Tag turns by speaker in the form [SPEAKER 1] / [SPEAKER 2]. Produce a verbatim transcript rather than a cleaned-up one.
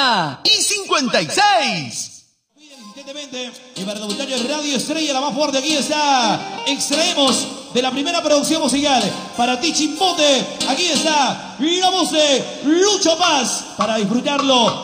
[SPEAKER 1] cincuenta y cincuenta y seis.
[SPEAKER 2] Y para debutar en Radio Estrella, la más fuerte, aquí está. Extraemos de la primera producción musical para ti, Chimbote. Aquí está la voz de Lucho Paz para disfrutarlo.